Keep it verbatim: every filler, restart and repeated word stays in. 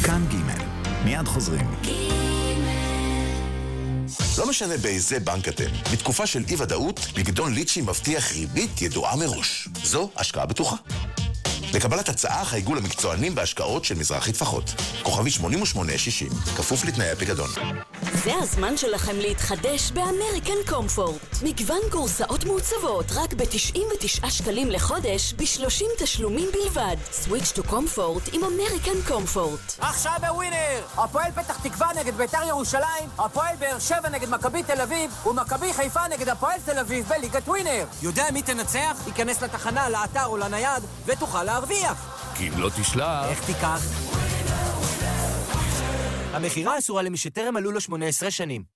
כאן ג' מיד חוזרים. לא משנה באיזה בנק אתם, בתקופה של אי-ודאות, פיקדון ליצ'י מבטיח ריבית ידועה מראש. זו השקעה בטוחה. לקבלת הצעה חייגו למקצוענים בהשקעות של מזרחי טפחות. כוכבי שמונים ושמונה שישים, כפוף לתנאי הפיקדון. זה הזמן שלכם להתחדש באמריקן קומפורט. מגוון גורסאות מעוצבות רק ב-תשעים ותשעה שקלים לחודש, ב-שלושים תשלומים בלבד. סוויץ' טו קומפורט עם אמריקן קומפורט. עכשיו בווינר! הפועל פתח תקווה נגד בית"ר ירושלים, הפועל באר שבע נגד מכבי תל אביב, ומכבי חיפה נגד הפועל תל אביב בליגת ווינר. יודע מי תנצח? ייכנס לתחנה, לאתר או לנייד, ותוכל להרוויח. כי אם לא תשלח... איך תיקח? המחירה אסורה למי שטרם מלאו לו שמונה עשרה שנים.